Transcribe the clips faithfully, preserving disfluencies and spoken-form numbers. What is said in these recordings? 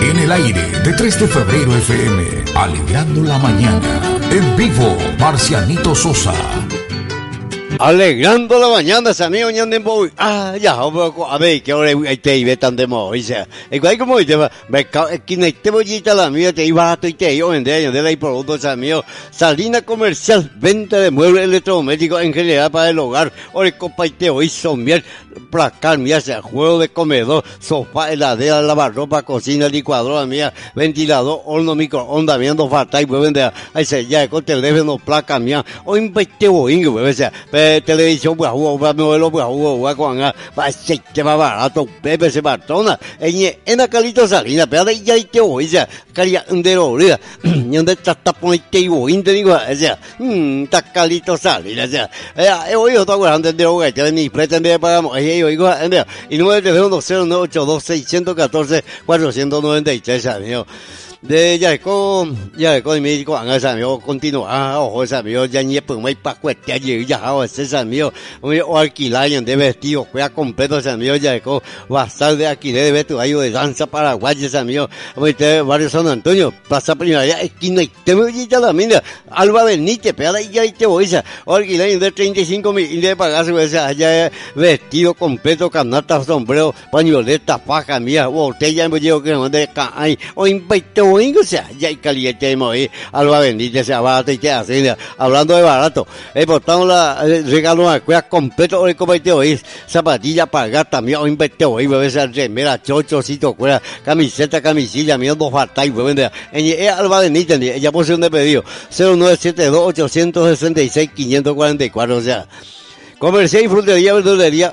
En el aire de tres de febrero F M, alegrando la mañana. En vivo, Marcianito Sosa. Alegrando la mañana, amigo Ñandembo. Ah, ya, a ver, que ahora hay te iba tan de moda, dice. Igual como dice, mercado, aquí no te voy a la mía, te iba a tu y te iba a vender, de la productos, amigo. Salina comercial, venta de muebles electrodomésticos en general para el hogar. Ahora, compa, y te hoy somier, placar, mía, sea juego de comedor, sofá, heladera, lavarropa, cocina, licuadora, mía, ventilador, horno, microondas, viendo falta y pueden vender. Ahí se ya, con teléfono, placa, mía. Hoy investe, voy, güey, sea. Televisión, pues, jugo, va, modelo, pues, jugo, va, con, va, aceite, va, barato, pepe, se batona, en, en la calito salina, pero ahí ya hay que oír, ya, calia, de la orilla, y donde está, está, poniendo, y voy, te digo, o sea, mmm, está calito salina, o sea, he oído, está hablando de hogar, que ni pretende pagamos, he oído, y número de teléfono cero nueve ocho dos seis uno cuatro cuatro nueve tres, amigo. De ya con ya con mi con esa amigo continúa ojo esa amigo ya ni pues muy pa cuete allí ya o ese amigo o alquilar de vestido fue completo ese amigo ya con basal de alquiler de vestuario de danza paraguaya ese amigo este barrio San Antonio plaza primera ya esquina y te me ya la mina Alba Benítez pero ya y te voy esa alquiler de treinta y cinco mil y de pagarse esa allá vestido completo canasta sombrero pañoleta faja mía botella me llevo que no de cae o invito o sea, ya hay caliente de Alba Benítez, sea barato y te hace, hablando de barato, he portado la, regalo a cueva completo, hoy como te oís, zapatilla para gato, también hoy invité hoy, bebé, esa remera, chochocito, cueva, camiseta, camisilla, mío, dos falta y bebé, en Alba Benítez, ella posee un de pedido, cero nueve siete dos ocho seis seis cinco cuatro cuatro, o sea, comercial y frutería, verdulería,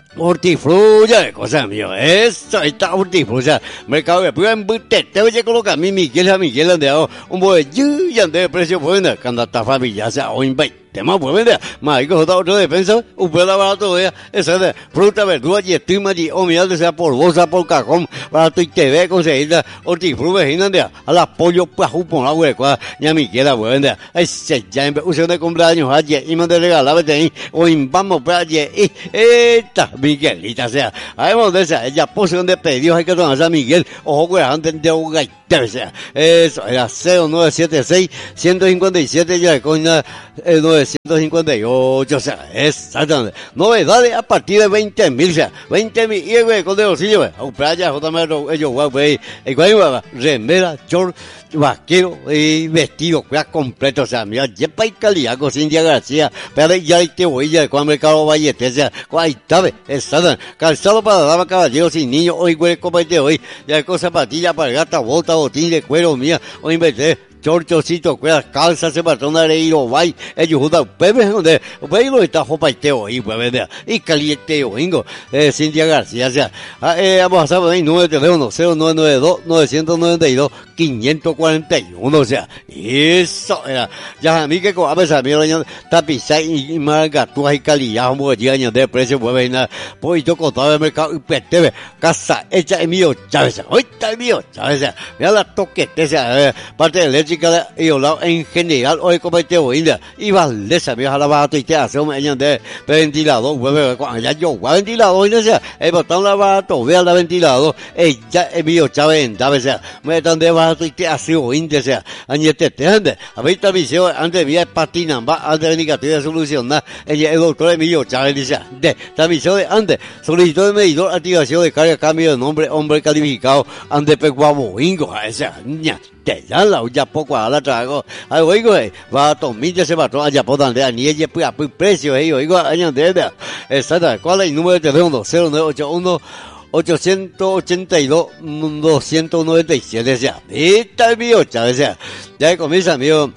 hortifrulla de cosas mío, eso ahí está hortifrulla, mercado de pura embute, te voy a colocar mi Miguel a Miguel andeado, un bolillo y ande de precio bueno, cuando está familia, sea, o invite. Tema pues vender, más hay que joder otro defensa, un pedazo barato de esa de fruta, verdura y estima y o mira sea por bolsa, por cajón, barato y te ve conseguir hortifruta, vecina a la pollo pues un por la hueca, ya mi quiera pues vender, ese ya en usted de cumpleaños ayer y me de regalar vete o vamos para ayer y esta Miguelita sea, ahí donde sea, ella posee de pedidos hay que tomar a Miguel, ojo que antes de un gaitero sea, eso era cero nueve siete seis uno cinco siete ya con novecientos cincuenta y ocho, o sea, exactamente. Novedades a partir de veinte mil, o sea, veinte mil, y güey, con de bolsillo, güey, a playa, jotamente, ellos, güey, y güey, remera, short, vaquero y vestido, güey, completo, o sea, mira, yepa y calidad, con Cintia García, pero ya hay que voy, ya, con Mercado Vallete, o sea, ahí está, exactamente, calzado para dama, caballeros y niños, hoy, güey, como de hoy, ya con zapatilla para gata, bota, botín de cuero, mía, hoy inventé, chorchocito, cuerdas, calzas, se patrona de hilo, vai, ellos juntan, bebé, donde, bebé, está jopa y teo, y pues, y caliente, oingo, eh, Cintia García, o sea, eh, vamos a saber ahí, nueve teléfono, cero nueve nueve dos, nueve nueve dos, cinco cuatro uno, o sea, eso era, ya a mí que con a veces a mí, tapizar y margatúas y calidad, como que llegan de precio, pues, venir, pues, yo contaba el mercado, y petebe, casa hecha en mío, Chávez, hoy está el mío, Chávez, mira la toquete, o sea, parte de leche, y hablado en general hoy como te voy y vale sabía a la bata y te hace un año de ventilador hueve cuando ya yo ventilador y no sea he botado la bata vea la ventilador ella es mío Chávez o sea me dan de bata y te hace un índice sea añete te ande a ver esta visión antes vía patina va antes de negativa solución ella el doctor Emilio Chávez dice de esta visión de antes solicitó de medidor activación de carga cambio de nombre hombre calificado ande peguabo ingo esa ña te ya la ya poco a la trago ay oigo va a tomar ese patrón allá por donde ni ella pues a precio ahí oigo año de exacto cuál es el número de teléfono cero nueve ocho uno ochocientos ochenta y dos doscientos noventa y siete ya está el mío Chávez ya comienza amigo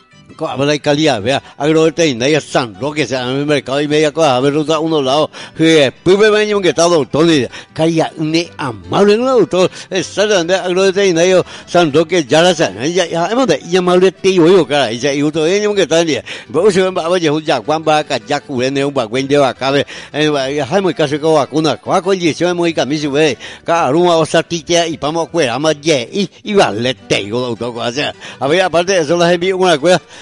habla de calidad, vea, agroveterinaria San Roque, sea en el mercado y media cosa, a ver, a unos lados, que después me que está doctor, y calidad, ne amable, no doctor, exactamente, agroveterinario San Roque, ya la saben, ya, ya, ya, amable, tío, yo, cara, y ya, y usted, ya, que está, ya, pero se va a llevar ya, Juan Vaca, ya, cubre, un vagón de vaca, ya, hay muy casi con vacuna, con condición, muy camisa, ve, cada uno, o sea, tía, y vamos a cuidar, más, ya, y, y vale, tío, doctor, o sea, a ver, aparte de eso, las envío una cueva,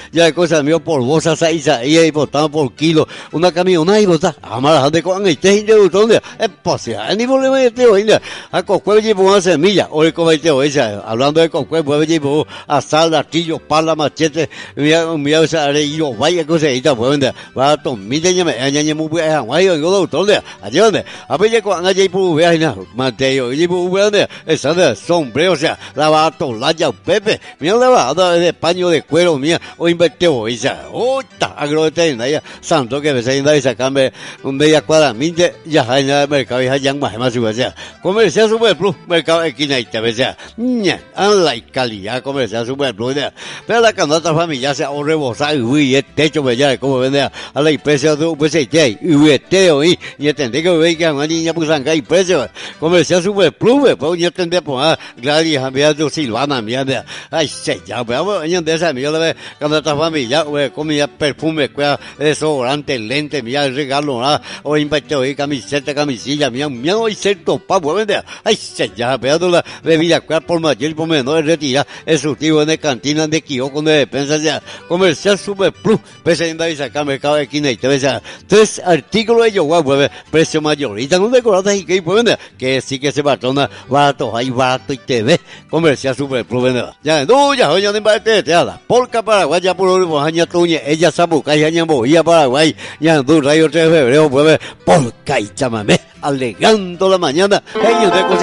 ya de cosas mío por bolsa saiza y botado por kilo una camioneta y bota amara de con este de donde es posible ni problema este hoy a cocue llevo una semilla o el comete hoy hablando de cocue puede llevo a sal artillo pala machete mira mira esa yo vaya cosa y ta puede va a tomar ya me ya muy bien guay yo lo donde allí donde a ver con allí por ver na mateo y por ver esa de sombrero o sea la va a tolar ya Pepe mira la va de paño de cuero mía o invertí hoy ya ota agrote ya santo que me se inda y sacarme un media cuadra minte ya hay nada mercado ya ya más más su ya comercial super plus mercado esquina y te ves ya ña an la calidad comercial super plus pero la canasta familia se ahorre bosa y el techo me ya como vende a la empresa de pues este y este hoy y entendé que ve que a niña pues anga y precio comercial super plus pues yo entendé pues Gladys había de Silvana mía ay se ya pero yo de esa mía la canasta familia güey comida perfume cuya desodorante lente mía regalo ah o invité hoy camiseta camisilla mía mía hoy cierto pa pues vende ay se ya pero la bebida cuya por mayor y por menor retira el surtido en cantina de kiosco de despensa ya comercial super plus presenta y saca mercado de esquina y te ves tres artículos de yoga pues precio mayorita no decoradas y que pues vende que sí que se patrona barato hay barato y te ve comercial super plus vende ya no ya hoy no invarte te ala polca Paraguay ya por último año tuñe ella sabuca y año boía Paraguay ya du rayo tres de febrero pues polca y chamamé alegando la mañana ellos de